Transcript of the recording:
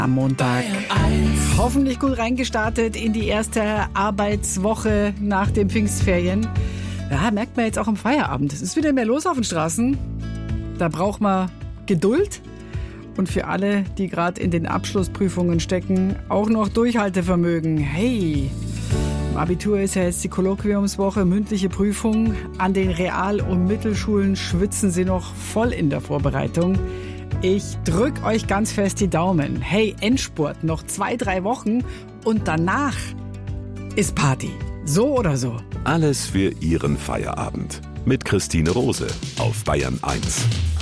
am Montag. Hoffentlich gut reingestartet in die erste Arbeitswoche nach den Pfingstferien. Ja, merkt man jetzt auch am Feierabend. Es ist wieder mehr los auf den Straßen. Da braucht man Geduld. Und für alle, die gerade in den Abschlussprüfungen stecken, auch noch Durchhaltevermögen. Hey, im Abitur ist ja jetzt die Kolloquiumswoche, mündliche Prüfung. An den Real- und Mittelschulen schwitzen sie noch voll in der Vorbereitung. Ich drück euch ganz fest die Daumen. Hey, Endspurt, noch 2-3 Wochen und danach ist Party. So oder so. Alles für Ihren Feierabend. Mit Christine Rose auf Bayern 1.